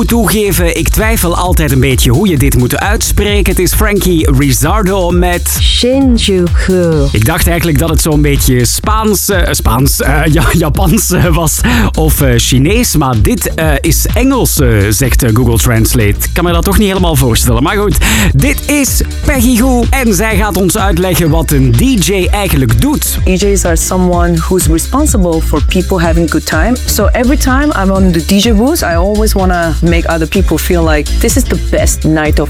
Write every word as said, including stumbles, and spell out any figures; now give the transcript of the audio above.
Toegeven, ik twijfel altijd een beetje hoe je dit moet uitspreken. Het is Frankie Rizzardo met Shinjuku. Ik dacht eigenlijk dat het zo'n beetje Spaans, uh, Spaans, uh, ja, Japans uh, was of uh, Chinees, maar dit uh, is Engels, uh, zegt uh, Google Translate. Ik kan me dat toch niet helemaal voorstellen. Maar goed, dit is Peggy Gou en zij gaat ons uitleggen wat een D J eigenlijk doet. D Js are someone who's responsible for people having a good time. So every time I'm on the D J booth, I always want to make other people feel like this is the best night of